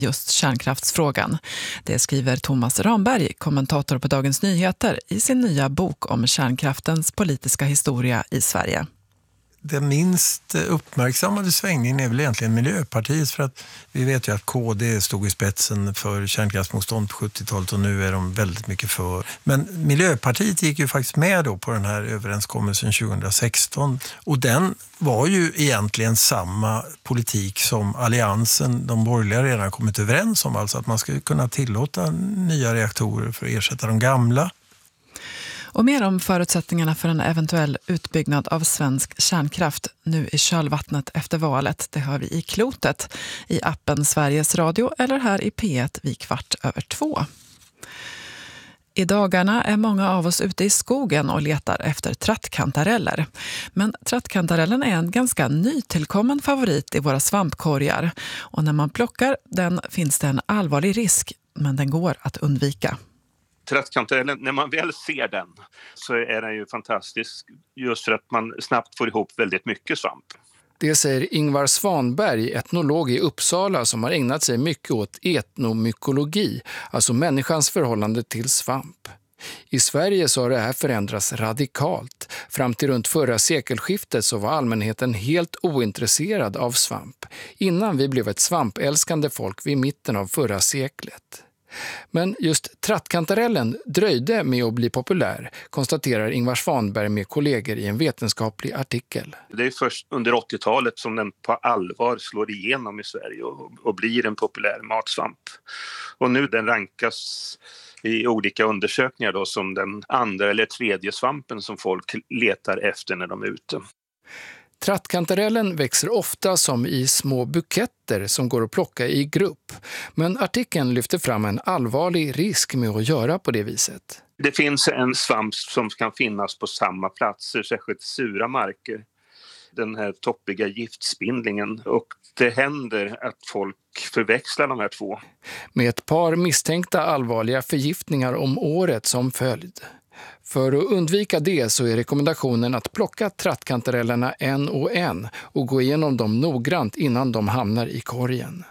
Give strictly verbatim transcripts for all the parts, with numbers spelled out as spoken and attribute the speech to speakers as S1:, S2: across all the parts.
S1: just kärnkraftsfrågan. Det skriver Thomas Ramberg, kommentator på Dagens Nyheter, i sin nya bok om kärnkraftens politiska historia i Sverige.
S2: Den minst uppmärksammade svängningen är väl egentligen Miljöpartiet, för att vi vet ju att K D stod i spetsen för kärnkraftsmotstånd på sjuttiotalet och nu är de väldigt mycket för. Men Miljöpartiet gick ju faktiskt med då på den här överenskommelsen tjugohundrasexton och den var ju egentligen samma politik som alliansen, de borgerliga, redan kommit överens om, alltså att man skulle kunna tillåta nya reaktorer för att ersätta de gamla.
S1: Och mer om förutsättningarna för en eventuell utbyggnad av svensk kärnkraft nu i kölvattnet efter valet, det hör vi i Klotet, i appen Sveriges Radio eller här i P ett vid kvart över två. I dagarna är många av oss ute i skogen och letar efter trattkantareller. Men trattkantarellen är en ganska nytillkommen favorit i våra svampkorgar. Och när man plockar den finns det en allvarlig risk, men den går att undvika.
S3: Trattkantarellen, när man väl ser den så är den ju fantastisk just för att man snabbt får ihop väldigt mycket svamp.
S4: Det säger Ingvar Svanberg, etnolog i Uppsala som har ägnat sig mycket åt etnomykologi, alltså människans förhållande till svamp. I Sverige så har det här förändrats radikalt. Fram till runt förra sekelskiftet så var allmänheten helt ointresserad av svamp, innan vi blev ett svampälskande folk vid mitten av förra seklet. Men just trattkantarellen dröjde med att bli populär, konstaterar Ingvar Svanberg med kollegor i en vetenskaplig artikel.
S3: Det är först under åttiotalet som den på allvar slår igenom i Sverige och, och blir en populär matsvamp. Och nu den rankas i olika undersökningar då som den andra eller tredje svampen som folk letar efter när de är ute.
S4: Trattkantarellen växer ofta som i små buketter som går att plocka i grupp. Men artikeln lyfter fram en allvarlig risk med att göra på det viset.
S3: Det finns en svamp som kan finnas på samma platser, särskilt sura marker. Den här toppiga giftspindlingen, och det händer att folk förväxlar de här två.
S4: Med ett par misstänkta allvarliga förgiftningar om året som följd. För att undvika det så är rekommendationen att plocka trattkantarellerna en och en och gå igenom dem noggrant innan de hamnar i korgen.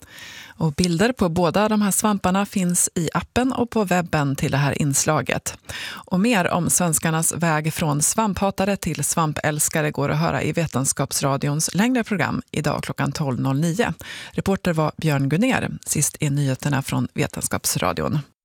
S1: Och bilder på båda de här svamparna finns i appen och på webben till det här inslaget. Och mer om svenskarnas väg från svamphatare till svampälskare går att höra i Vetenskapsradions längre program idag klockan tolv noll nio. Reporter var Björn Gunner. Sist är nyheterna från Vetenskapsradion.